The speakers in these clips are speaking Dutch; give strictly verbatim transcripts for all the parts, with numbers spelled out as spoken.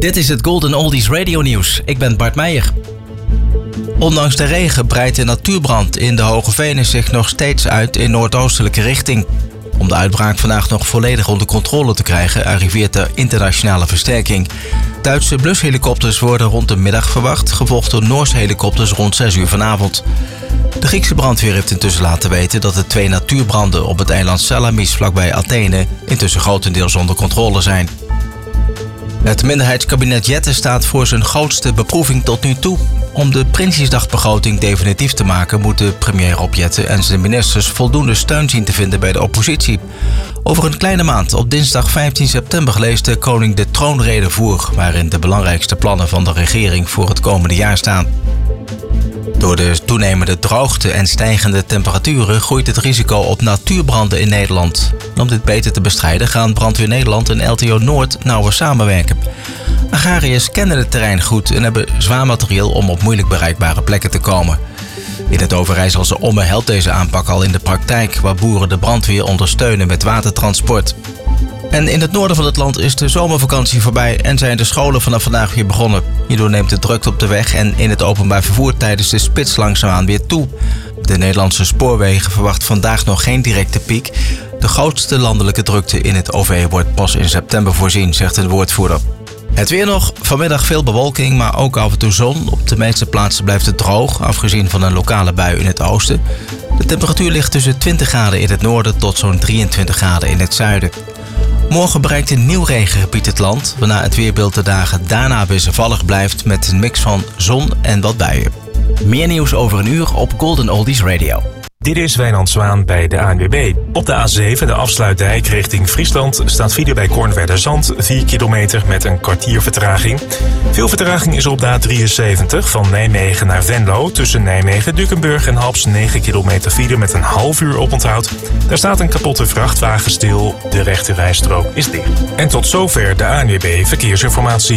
Dit is het Golden Oldies Radio Nieuws. Ik ben Bart Meijer. Ondanks de regen breidt de natuurbrand in de Hoge Venen zich nog steeds uit in noordoostelijke richting. Om de uitbraak vandaag nog volledig onder controle te krijgen, arriveert de internationale versterking. Duitse blushelikopters worden rond de middag verwacht, gevolgd door Noorse helikopters rond zes uur vanavond. De Griekse brandweer heeft intussen laten weten dat de twee natuurbranden op het eiland Salamis vlakbij Athene intussen grotendeels onder controle zijn. Het minderheidskabinet Jette staat voor zijn grootste beproeving tot nu toe. Om de Prinsjesdagbegroting definitief te maken moeten premier Rob Jetten en zijn ministers voldoende steun zien te vinden bij de oppositie. Over een kleine maand, op dinsdag vijftien september, leest de koning de troonrede voor, waarin de belangrijkste plannen van de regering voor het komende jaar staan. Door de toenemende droogte en stijgende temperaturen groeit het risico op natuurbranden in Nederland. En om dit beter te bestrijden gaan Brandweer Nederland en L T O Noord nauwer samenwerken. Agrariërs kennen het terrein goed en hebben zwaar materieel om op moeilijk bereikbare plekken te komen. In het Overijsselse Omme helpt deze aanpak al in de praktijk, waar boeren de brandweer ondersteunen met watertransport. En in het noorden van het land is de zomervakantie voorbij en zijn de scholen vanaf vandaag weer begonnen. Hierdoor neemt de drukte op de weg en in het openbaar vervoer tijdens de spits langzaamaan weer toe. De Nederlandse spoorwegen verwacht vandaag nog geen directe piek. De grootste landelijke drukte in het O V wordt pas in september voorzien, zegt een woordvoerder. Het weer nog. Vanmiddag veel bewolking, maar ook af en toe zon. Op de meeste plaatsen blijft het droog, afgezien van een lokale bui in het oosten. De temperatuur ligt tussen twintig graden in het noorden tot zo'n drieëntwintig graden in het zuiden. Morgen bereikt een nieuw regengebied het land, waarna het weerbeeld de dagen daarna wisselvallig blijft met een mix van zon en wat buien. Meer nieuws over een uur op Golden Oldies Radio. Dit is Wijnand Zwaan bij de A N W B. Op de A zeven, de afsluitdijk richting Friesland, staat file bij Kornwerderzand, vier kilometer met een kwartier vertraging. Veel vertraging is er op de A drieënzeventig van Nijmegen naar Venlo. Tussen Nijmegen, Dukenburg en Haps negen kilometer file met een half uur oponthoud. Daar staat een kapotte vrachtwagen stil. De rechte rijstrook is dicht. En tot zover de A N W B Verkeersinformatie.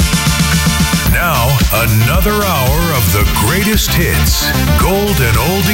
Now, another hour of the greatest hits. Golden Oldies.